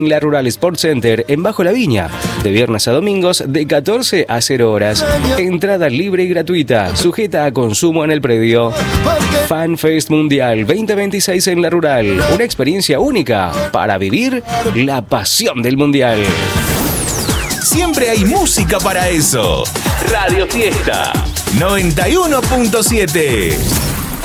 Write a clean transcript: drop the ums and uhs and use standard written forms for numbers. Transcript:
La Rural Sports Center en Bajo la Viña, de viernes a domingos de 14 a 0 horas. Entrada libre y gratuita, sujeta a consumo en el predio. FanFest Mundial 2026 en La Rural, una experiencia única para vivir la pasión del Mundial. Siempre hay música para eso. Radio Fiesta 91.7.